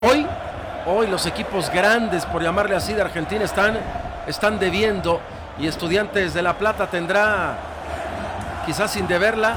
Hoy los equipos grandes, por llamarle así, de Argentina están debiendo, y Estudiantes de La Plata tendrá, quizás sin deberla,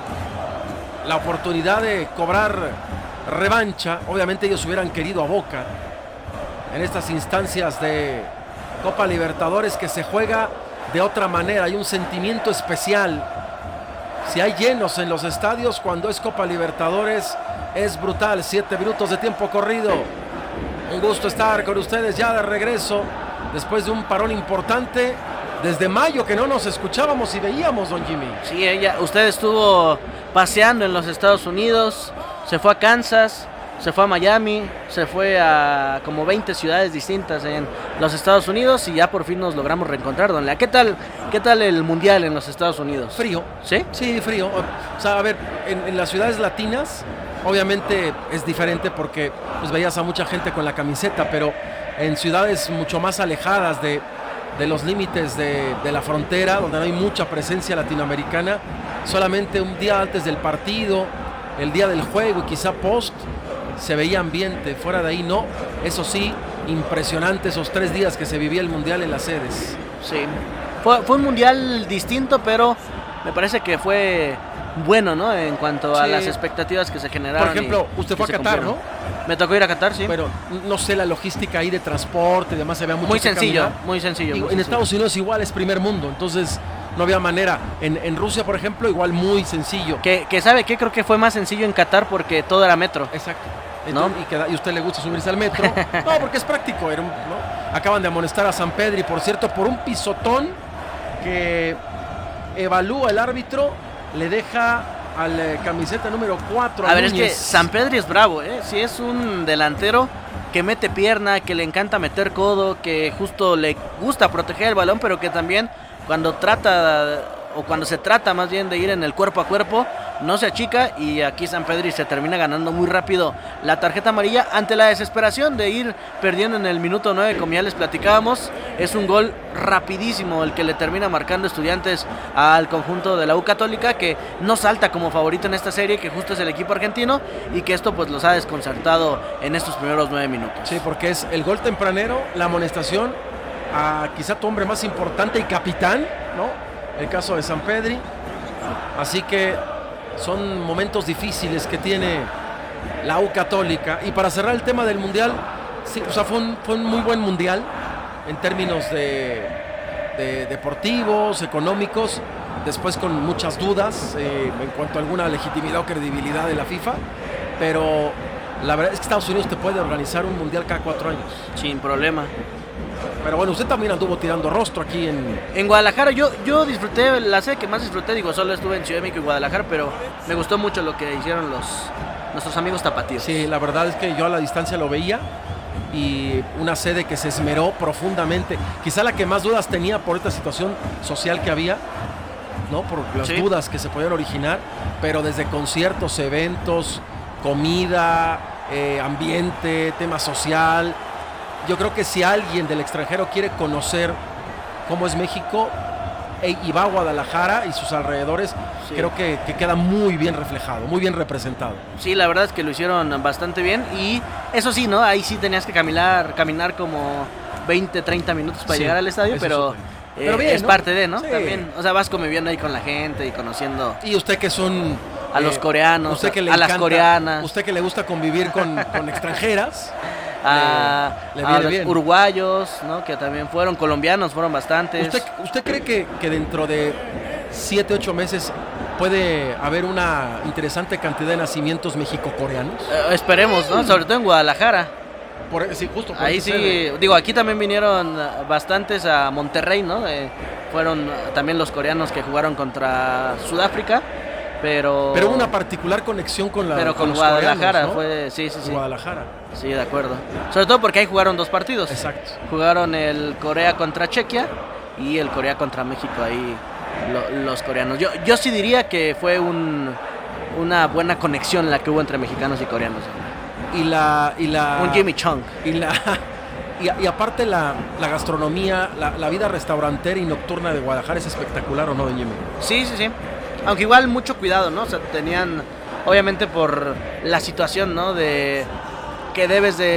la oportunidad de cobrar revancha. Obviamente ellos hubieran querido a Boca en estas instancias de Copa Libertadores, que se juega de otra manera, hay un sentimiento especial. Si hay llenos en los estadios cuando es Copa Libertadores, es brutal. 7 minutos de tiempo corrido. Un gusto estar con ustedes ya de regreso después de un parón importante. Desde mayo que no nos escuchábamos y veíamos, don Jimmy. Sí, usted estuvo paseando en los Estados Unidos, se fue a Kansas, se fue a Miami, se fue a como 20 ciudades distintas en los Estados Unidos y ya por fin nos logramos reencontrar, don Lea. ¿Qué tal el Mundial en los Estados Unidos? Frío. ¿Sí? Sí, frío. O sea, a ver, en las ciudades latinas obviamente es diferente porque pues veías a mucha gente con la camiseta, pero en ciudades mucho más alejadas de los límites de la frontera, donde no hay mucha presencia latinoamericana, solamente un día antes del partido, el día del juego y quizá post, se veía ambiente. Fuera de ahí no. Eso sí, impresionante esos 3 días que se vivía el Mundial en las sedes. Sí, fue un Mundial distinto, pero me parece que fue bueno, ¿no? En cuanto a las expectativas que se generaron. Por ejemplo, usted fue a Qatar, ¿no? Me tocó ir a Qatar, sí. Pero no sé, la logística ahí de transporte y demás se vea mucho. Muy sencillo, muy sencillo. En Estados Unidos igual es primer mundo, entonces no había manera. En Rusia, por ejemplo, igual muy sencillo. Que ¿sabe qué? Creo que fue más sencillo en Qatar porque todo era metro. Exacto. ¿No? Y a usted le gusta subirse al metro. No, porque es práctico. ¿No? Acaban de amonestar a San Pedri, por cierto, por un pisotón que evalúa el árbitro, le deja al camiseta número 4. A ver, es que San Pedri es bravo, ¿eh? Sí, es un delantero que mete pierna, que le encanta meter codo, que justo le gusta proteger el balón, pero que también cuando se trata más bien de ir en el cuerpo a cuerpo, no se achica, y aquí San Pedri se termina ganando muy rápido la tarjeta amarilla ante la desesperación de ir perdiendo en el minuto 9, como ya les platicábamos. Es un gol rapidísimo el que le termina marcando Estudiantes al conjunto de la U Católica, que no salta como favorito en esta serie, que justo es el equipo argentino, y que esto pues los ha desconcertado en estos primeros 9 minutos. Sí, porque es el gol tempranero, la amonestación a quizá tu hombre más importante y capitán, ¿no? El caso de San Pedri. Así que son momentos difíciles que tiene la U Católica. Y para cerrar el tema del Mundial, sí, o sea, fue un muy buen Mundial en términos de deportivos, económicos. Después con muchas dudas en cuanto a alguna legitimidad o credibilidad de la FIFA. Pero la verdad es que Estados Unidos te puede organizar un Mundial cada 4 años. Sin problema. Pero bueno, usted también anduvo tirando rostro aquí en Guadalajara. Yo disfruté, la sede que más disfruté, solo estuve en Ciudad de México y Guadalajara, pero me gustó mucho lo que hicieron nuestros amigos tapatíos. Sí, la verdad es que yo a la distancia lo veía, y una sede que se esmeró profundamente, quizá la que más dudas tenía por esta situación social que había, ¿no? Por las dudas que se podían originar, pero desde conciertos, eventos, comida, ambiente, tema social. Yo creo que si alguien del extranjero quiere conocer cómo es México y va a Guadalajara y sus alrededores, creo que queda muy bien reflejado, muy bien representado. Sí, la verdad es que lo hicieron bastante bien, y eso sí, ¿no? Ahí sí tenías que caminar como 20, 30 minutos para llegar al estadio, pero bien, es, ¿no? Parte de, ¿no? Sí. También, o sea, vas conviviendo ahí con la gente y conociendo. Y usted que son a los coreanos, usted que a las coreanas. Usted que le gusta convivir con extranjeras. A los uruguayos, ¿no? Que también fueron, colombianos fueron bastantes. ¿Usted cree que dentro de 7, 8 meses puede haber una interesante cantidad de nacimientos mexico-coreanos? Esperemos, ¿no? Sobre todo en Guadalajara. Sí, justo por ahí sí, digo, aquí también vinieron bastantes a Monterrey, ¿no? Fueron también los coreanos que jugaron contra Sudáfrica. Pero hubo una particular conexión con los Guadalajara, ¿no? Sí. Guadalajara. Sí, de acuerdo. Sobre todo porque ahí jugaron 2 partidos. Exacto. Jugaron el Corea contra Chequia y el Corea contra México, ahí los coreanos. Yo sí diría que fue una buena conexión la que hubo entre mexicanos y coreanos. Un Jimmy Chung. Y aparte la gastronomía, la vida restaurantera y nocturna de Guadalajara es espectacular, ¿o no, don Jimmy? Sí. Aunque igual mucho cuidado, ¿no? O sea, tenían, obviamente por la situación, ¿no? De que debes de